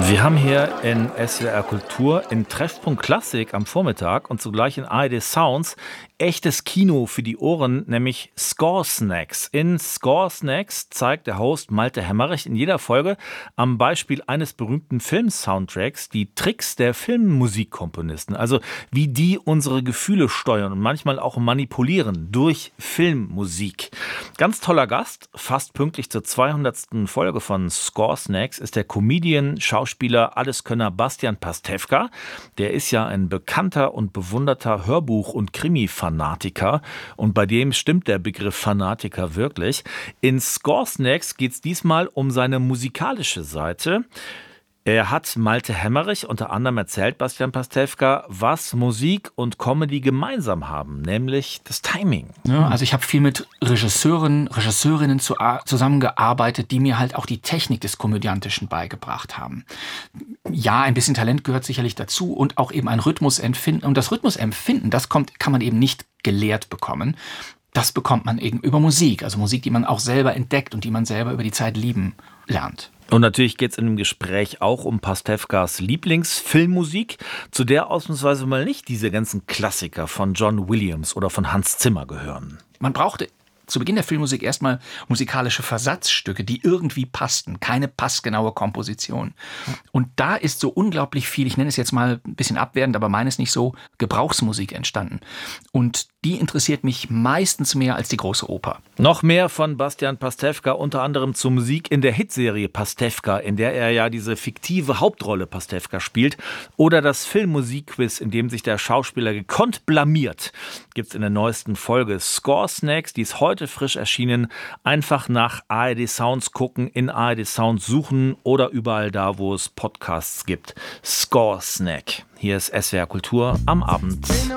Wir haben hier in SWR Kultur in Treffpunkt Klassik am Vormittag und zugleich in ARD Sounds echtes Kino für die Ohren, nämlich Score Snacks. In Score Snacks zeigt der Host Malte Hemmerich in jeder Folge am Beispiel eines berühmten Film-Soundtracks die Tricks der Filmmusikkomponisten, also wie die unsere Gefühle steuern und manchmal auch manipulieren durch Filmmusik. Ganz toller Gast, fast pünktlich zur 200. Folge von Score Snacks ist der Comedian, Schauspieler, Alleskönner Bastian Pastewka. Der ist ja ein bekannter und bewunderter Hörbuch- und Krimi-Fanatiker und bei dem stimmt der Begriff Fanatiker wirklich. In Score Snacks geht es diesmal um seine musikalische Seite. Er hat Malte Hemmerich unter anderem erzählt, Bastian Pastewka, was Musik und Comedy gemeinsam haben, nämlich das Timing. Ja, also ich habe viel mit Regisseurinnen zusammengearbeitet, die mir halt auch die Technik des Komödiantischen beigebracht haben. Ja, ein bisschen Talent gehört sicherlich dazu und auch eben ein Rhythmusempfinden. Und das Rhythmusempfinden, kann man eben nicht gelehrt bekommen. Das bekommt man eben über Musik, also Musik, die man auch selber entdeckt und die man selber über die Zeit lieben lernt. Und natürlich geht es in dem Gespräch auch um Pastewkas Lieblingsfilmmusik, zu der ausnahmsweise mal nicht diese ganzen Klassiker von John Williams oder von Hans Zimmer gehören. Man brauchte zu Beginn der Filmmusik erstmal musikalische Versatzstücke, die irgendwie passten, keine passgenaue Komposition. Und da ist so unglaublich viel, ich nenne es jetzt mal ein bisschen abwertend, aber meine es nicht so, Gebrauchsmusik entstanden. Und die interessiert mich meistens mehr als die große Oper. Noch mehr von Bastian Pastewka, unter anderem zur Musik in der Hitserie Pastewka, in der er ja diese fiktive Hauptrolle Pastewka spielt, oder das Filmmusikquiz, in dem sich der Schauspieler gekonnt blamiert, gibt's in der neuesten Folge Score Snacks, die ist heute frisch erschienen. Einfach nach ARD Sounds gucken, in ARD Sounds suchen oder überall da, wo es Podcasts gibt. Score Snack. Hier ist SWR Kultur am Abend.